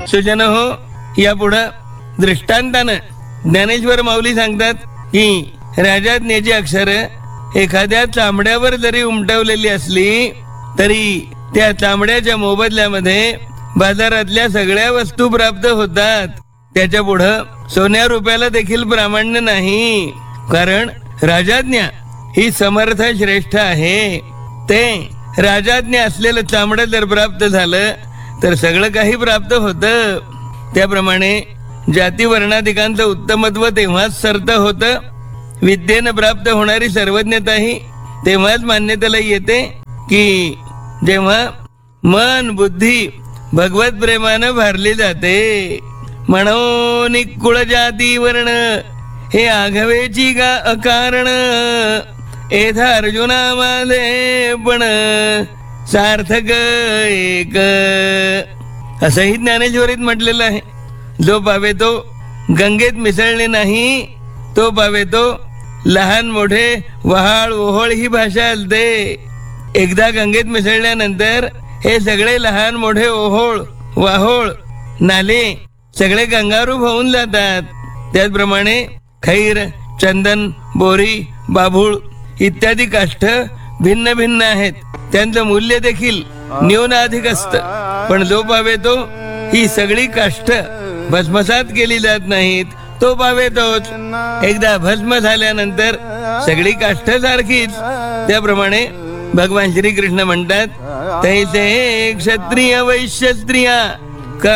सुजन हो, यापुढं दृष्टांतानं ज्ञानेश्वर माऊली सांगतात की राजाज्ञेची अक्षर एखाद्या चामड्यावर जरी उमटवलेली असली तरी त्या चामड्याच्या मोबदल्यामध्ये बाजारातल्या सगळ्या वस्तू प्राप्त होतात. त्याच्या पुढं सोन्या रुपयाला देखील प्रामाण्य नाही. कारण राजाज्ञा ही समर्थ श्रेष्ठ आहे. ते राजाज्ञा असलेलं चामडं जर प्राप्त झालं तर सगळं काही प्राप्त होतं. त्याप्रमाणे जाती वर्णाधिकांचं उत्तमत्व तेव्हाच सरत होतं. विद्येनं प्राप्त होणारी सर्वज्ञताही तेव्हाच मान्यतेला येते की जेव्हा मन बुद्धी भगवत प्रेमानं भरली जाते. म्हणून कुळ जाती वर्ण हे आघवेची गा अकारण, एथा अर्जुना माझे पण सार्थक एक, असंही ज्ञानेश्वरीत म्हटलेलं आहे. जो पावे तो गंगेत मिसळले नाही, तो पावे तो लहान मोठे वहाळ ओहोळ ही भाषा असते. एकदा गंगेत मिसळल्यानंतर हे सगळे लहान मोठे ओहोळ वाहोळ नाले सगळे गंगारूप होऊन जातात. त्याचप्रमाणे खैर, चंदन, बोरी, बाभूळ इत्यादी काष्ठ भिन्न भिन्न आहेत. त्यांचं मूल्य देखील न्यूनाधिक असतं. पण जो पावे तो ही सगळी काष्ठ भस्मसात केली जात नाहीत, तो पावे तोच. एकदा भस्म झाल्यानंतर सगळी काष्ठ सारखीच. त्याप्रमाणे भगवान श्रीकृष्ण म्हणतात, तैसे क्षत्रिय वैश्य स्त्रिया